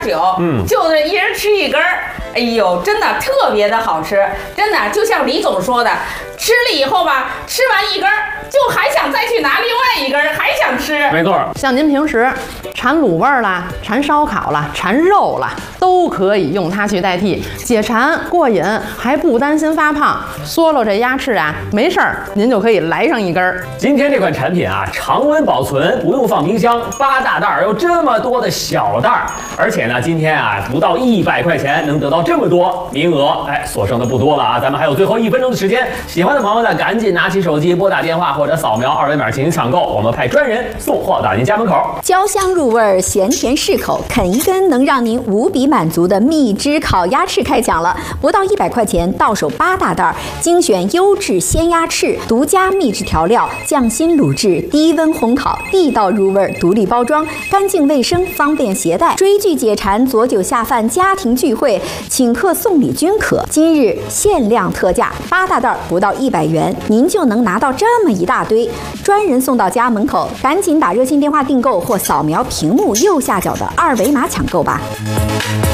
酒，就是一人吃一根儿。哎呦，真的特别的好吃，真的就像李总说的，吃了以后吧，吃完一根儿就还想再去拿另外一根儿，还想吃。 没错， 像您平时馋卤味儿啦、馋烧烤啦、馋肉啦，都可以用它去代替，解馋过瘾，还不担心发胖。嗦了这鸭翅啊，没事儿，您就可以来上一根儿。 今天这款产品啊，常温保存，不用放冰箱，8大袋儿，有这么多的小袋儿，而且呢，今天啊，不到100块钱能得到这么多，名额所剩的不多了啊，咱们还有最后1分钟的时间，喜欢的朋友呢，赶紧拿起手机拨打电话或者扫描2维码进行抢购，我们派专人送货到您家门口。 焦香入味，咸甜适口，啃一根能让您无比满足的蜜汁烤鸭翅开抢了，不到100块钱，到手8大袋，精选优质鲜鸭翅，独家秘制调料，匠心卤制，低温烘烤，地道入味，独立包装，干净卫生，方便携带，追剧解馋，佐酒下饭，家庭聚会，请客送礼均可。今日限量特价，8大袋不到100元，您就能拿到这么一大堆，专人送到家门口，赶紧打热线电话订购或扫描屏幕右下角的2维码抢购吧。